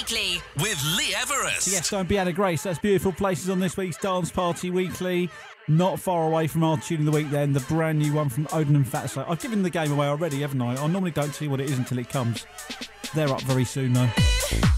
Weekly with Lee Everest. Yes, I'm Bianna Grace. That's Beautiful Places on this week's Dance Party Weekly. Not far away from our tune of the week then, the brand new one from Odin and Fatso. I've given the game away already, haven't I? I normally don't see what it is until it comes. They're up very soon though.